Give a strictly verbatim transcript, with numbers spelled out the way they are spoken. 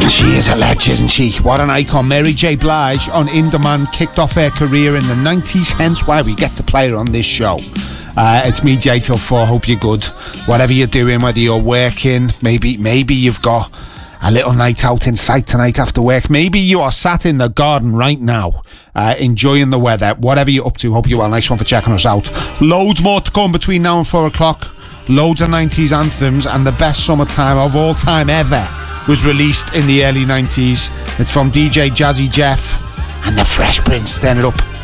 She is a legend, isn't she? What an icon. Mary J. Blige on In Demand kicked off her career in the nineties, hence why we get to play her on this show. Uh, it's me, Jay, till four. Hope you're good. Whatever you're doing, whether you're working, maybe maybe you've got a little night out in sight tonight after work. Maybe you are sat in the garden right now, uh, enjoying the weather. Whatever you're up to, hope you're well. Nice one for checking us out. Loads more to come between now and four o'clock. Loads of nineties anthems, and the best summertime of all time ever was released in the early nineties. It's from D J Jazzy Jeff and the Fresh Prince. Turn it up.